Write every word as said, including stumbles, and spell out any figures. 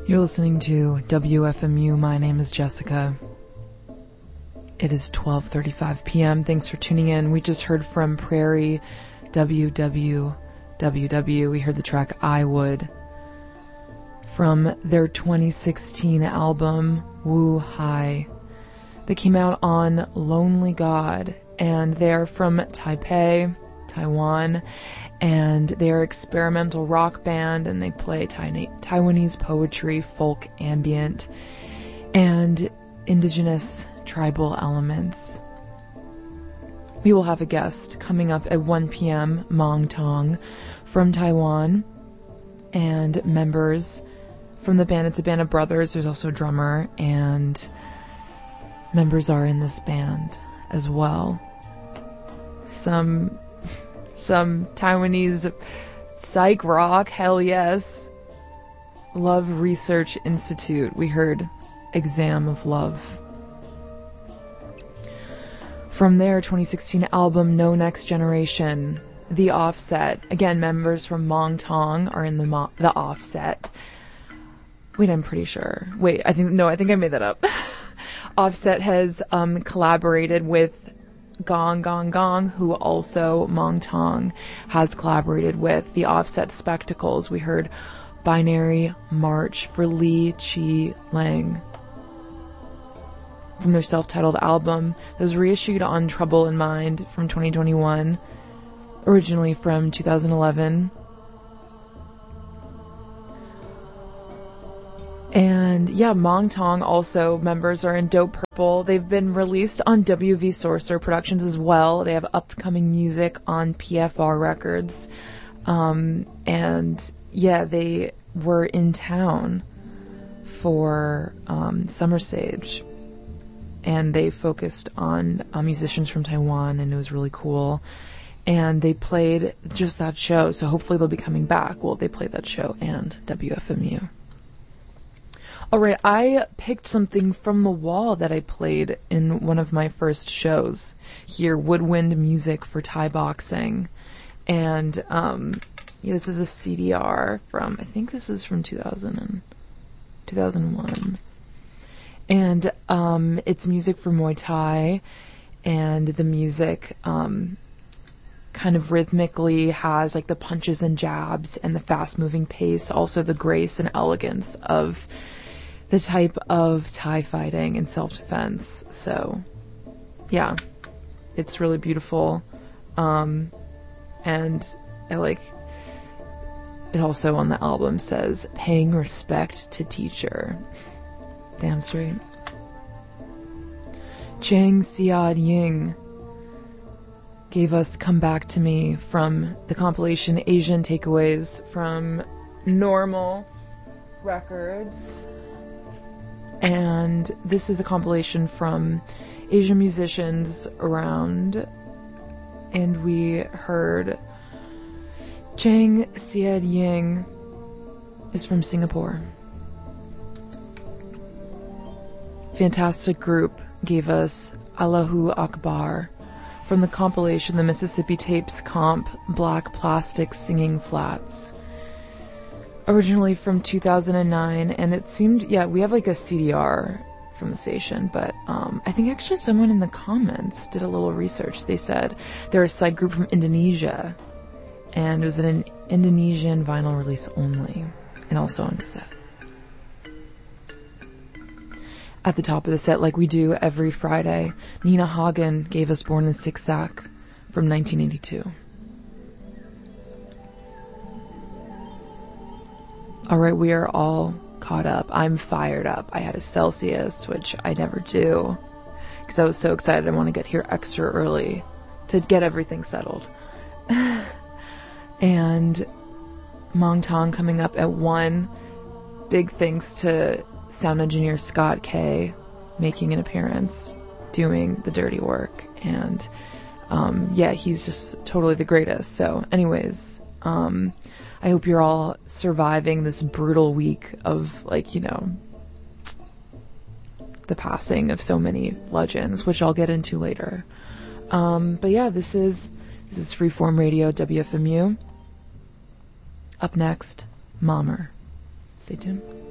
You're listening to W F M U. My name is Jessica. It is twelve thirty-five p.m. Thanks for tuning in. We just heard from Prairie W W W W. We heard the track I Would from their twenty sixteen album Wu Hai. They came out on Lonely God, and they're from Taipei, Taiwan, and they're an experimental rock band, and they play Taiwanese poetry, folk, ambient, and indigenous tribal elements. We will have a guest coming up at one p.m., Mong Tong, from Taiwan, and members from the band. It's a band of brothers. There's also a drummer, and members are in this band as well. Some some Taiwanese psych rock, hell yes. Love Research Institute. We heard Exam of Love. From their twenty sixteen album No Next Generation, The Offset. Again, members from Mong Tong are in the mo- the Offset. Wait, I'm pretty sure. Wait, I think no, I think I made that up. Offset has um, collaborated with Gong Gong Gong, who also Mong Tong has collaborated with. The Offset Spectacles. We heard Binary March for Li Chi Lang from their self-titled album that was reissued on Trouble in Mind from twenty twenty-one, originally from two thousand eleven. And yeah, Mong Tong also members are in Dope Purple. They've been released on W V Sorcerer Productions as well. They have upcoming music on P F R Records. Um, and yeah, they were in town for um, Summer Stage. And they focused on uh, musicians from Taiwan, and it was really cool. And they played just that show, so hopefully they'll be coming back. Well, they played that show and W F M U. Alright, I picked something from the wall that I played in one of my first shows here, Woodwind Music for Thai Boxing. And um, yeah, this is a C D R from, I think this is from two thousand and, two thousand one. And um, it's music for Muay Thai, and the music um, kind of rhythmically has like the punches and jabs and the fast-moving pace, also the grace and elegance of the type of Thai fighting and self-defense. So, yeah, it's really beautiful. Um, and I like, it also on the album says, paying respect to teacher. Damn straight. Chang Siad Ying gave us Come Back to Me from the compilation Asian Takeaways from Normal Records. And this is a compilation from Asian musicians around, and we heard Chang Siad Ying is from Singapore. Fantastic Group gave us Allahu Akbar from the compilation The Mississippi Tapes Comp Black Plastic Singing Flats. Originally from two thousand nine, and it seemed, yeah, we have like a C D R from the station, but um, I think actually someone in the comments did a little research. They said they're a side group from Indonesia, and it was an Indonesian vinyl release only, and also on cassette. At the top of the set, like we do every Friday, Nina Hagen gave us Born in Siksak from nineteen eighty-two. Alright, we are all caught up. I'm fired up. I had a Celsius, which I never do, because I was so excited. I want to get here extra early to get everything settled. And Mong Tong coming up at one. Big thanks to sound engineer Scott K making an appearance, doing the dirty work, and um, yeah, he's just totally the greatest. So anyways, um, I hope you're all surviving this brutal week of, like, you know, the passing of so many legends, which I'll get into later. Um, but yeah, this is this is Freeform Radio, W F M U. Up next, Mommer. Stay tuned.